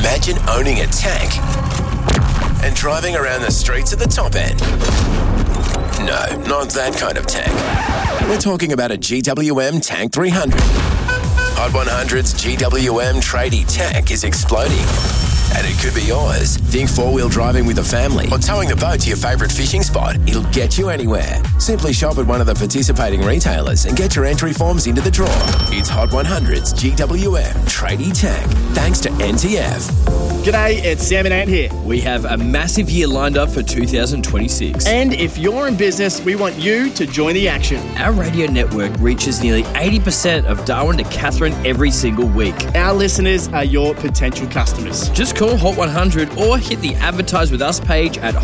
Imagine owning a tank and driving around the streets at the top end. No, not that kind of tank. We're talking about a GWM Tank 300. Hot 100's GWM tradie tank is exploding. And it could be yours. Think four-wheel driving with a family or towing the boat to your favourite fishing spot. It'll get you anywhere. Simply shop at one of the participating retailers and get your entry forms into the draw. It's Hot 100's GWM Tradie Tank, thanks to NTF. G'day, it's Sam and Ant here. We have a massive year lined up for 2026. And if you're in business, we want you to join the action. Our radio network reaches nearly 80% of Darwin to Katherine every single week. Our listeners are your potential customers. Just call Hot 100 or hit the Advertise With Us page at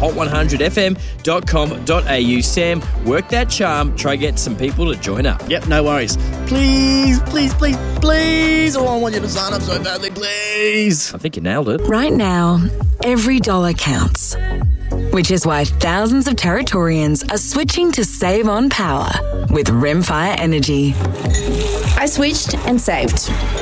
hot100fm.com.au. Sam, work that charm. Try get some people to join up. Yep, no worries. Please, please, please, please. Oh, I want you to sign up so badly, please. I think you nailed it. Right now, every dollar counts, which is why thousands of Territorians are switching to save on power with Rimfire Energy. I switched and saved.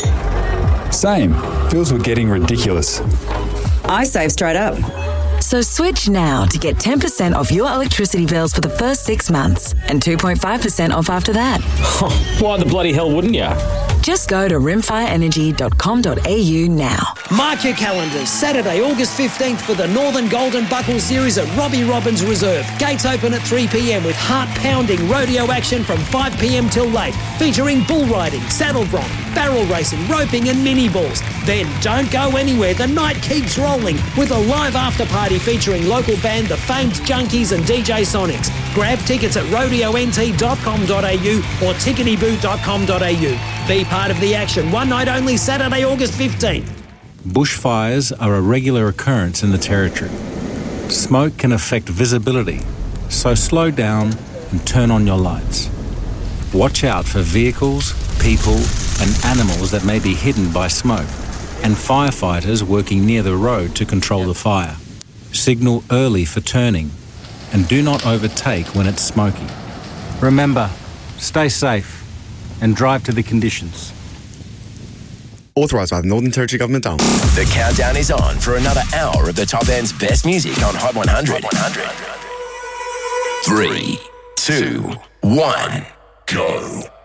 Same. Bills were getting ridiculous. I saved straight up. So switch now to get 10% off your electricity bills for the first 6 months and 2.5% off after that. Why the bloody hell wouldn't you? Just go to rimfireenergy.com.au now. Mark your calendars. Saturday, August 15th for the Northern Golden Buckle Series at Robbie Robbins Reserve. Gates open at 3 p.m. with heart-pounding rodeo action from 5 p.m. till late, featuring bull riding, saddle bronc, barrel racing, roping and mini balls. Then don't go anywhere. The night keeps rolling with a live after-party featuring local band The Famed Junkies and DJ Sonics. Grab tickets at rodeont.com.au or ticketyboo.com.au. Be part of the action. One night only, Saturday, August 15th. Bushfires are a regular occurrence in the Territory. Smoke can affect visibility, so slow down and turn on your lights. Watch out for vehicles, people and animals that may be hidden by smoke, and firefighters working near the road to control the fire. Signal early for turning and do not overtake when it's smoky. Remember, stay safe and drive to the conditions. Authorised by the Northern Territory Government, Darwin. The countdown is on for another hour of the top end's best music on Hot 100. 3, 2, 1, go.